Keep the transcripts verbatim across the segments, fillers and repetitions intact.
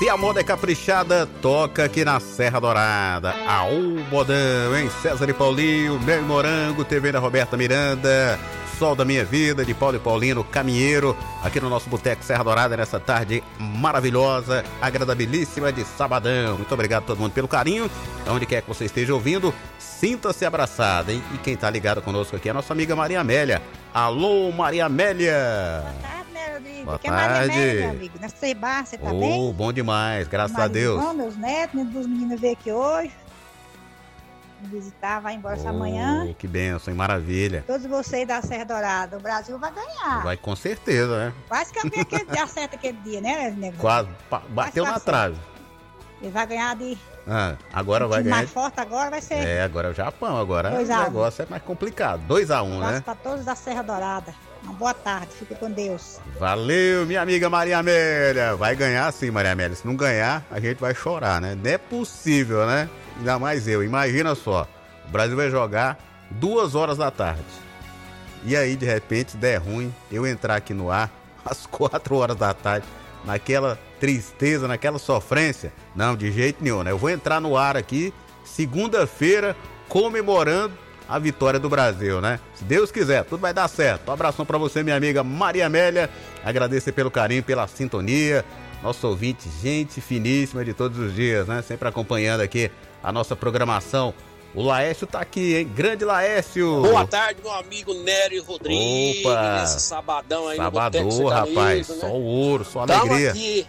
Se a moda é caprichada, toca aqui na Serra Dourada. Aô, modão, hein? César e Paulinho, Mel e Morango, T V da Roberta Miranda, Sol da Minha Vida, de Paulo e Paulino, Caminheiro, aqui no nosso Boteco Serra Dourada, nessa tarde maravilhosa, agradabilíssima de sabadão. Muito obrigado a todo mundo pelo carinho, onde quer que você esteja ouvindo, sinta-se abraçada, hein? E quem tá ligado conosco aqui é a nossa amiga Maria Amélia. Alô, Maria Amélia! Boa tarde, meu amigo. Boa que tarde. É Maria Amélia, meu amigo. Nessa Ceibá, você tá oh, bem? Bom demais, graças a Deus. Irmão, meus netos, meus dos meninos veio aqui hoje. Me visitar, vai embora essa oh, manhã. Que bênção, hein? Maravilha. Todos vocês da Serra Dourada, o Brasil vai ganhar. Vai com certeza, né? Quase que eu vi aquele dia certo aquele dia, né, nego? Quase, pa- bateu Quase na passou. trave. Ele vai ganhar de... Ah, agora um vai time ganhar. mais forte agora vai ser... É, agora é o Japão, agora dois o a um. negócio é mais complicado. dois a um, Passo né? pra todos da Serra Dourada. Uma boa tarde, fique com Deus. Valeu, minha amiga Maria Amélia. Vai ganhar sim, Maria Amélia. Se não ganhar, a gente vai chorar, né? Não é possível, né? Ainda mais eu. Imagina só. O Brasil vai jogar duas horas da tarde. E aí, de repente, se der ruim, eu entrar aqui no ar às quatro horas da tarde, naquela tristeza, naquela sofrência. Não, de jeito nenhum, né? Eu vou entrar no ar aqui segunda-feira comemorando a vitória do Brasil, né? Se Deus quiser, tudo vai dar certo. Um abração pra você, minha amiga Maria Amélia. Agradecer pelo carinho, pela sintonia. Nosso ouvinte, gente finíssima de todos os dias, né? Sempre acompanhando aqui a nossa programação. O Laércio tá aqui, hein? Grande Laércio! Boa tarde, meu amigo Nério Rodrigues. Opa! Nesse sabadão aí Sabadão, no Boteco rapaz. Sertanejo, Só né? o ouro, só a Tamo alegria. aqui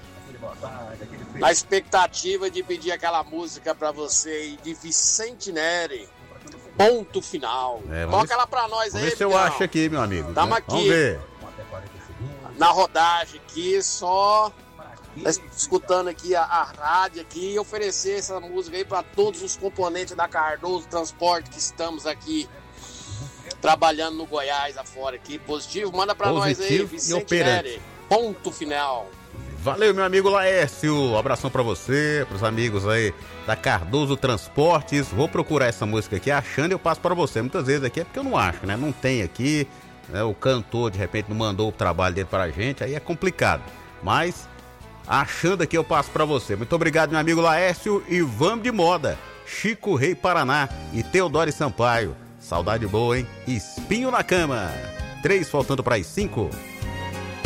na expectativa de pedir aquela música pra você aí de Vicente Neri. Ponto final. É, vamos Toca ver- ela pra nós Vamos aí, ver se eu amigão. acho aqui, meu amigo. Tamo né? aqui. Vamos ver. Na rodagem aqui, só escutando aqui a, a rádio aqui e oferecer essa música aí pra todos os componentes da Cardoso Transporte que estamos aqui trabalhando no Goiás afora aqui. Positivo? Manda pra nós aí, Positivo e Vicente operante. Neri. Ponto final. Valeu, meu amigo Laércio. Um abração pra você, pros amigos aí da Cardoso Transportes. Vou procurar essa música aqui, achando eu passo pra você. Muitas vezes aqui é porque eu não acho, né? Não tem aqui, né? O cantor de repente não mandou o trabalho dele pra gente, aí é complicado. Mas achando aqui eu passo pra você. Muito obrigado, meu amigo Laércio, e vamos de moda. Chico Rei Paraná e Teodoro Sampaio. Saudade boa, hein? Espinho na cama. Três faltando para as cinco.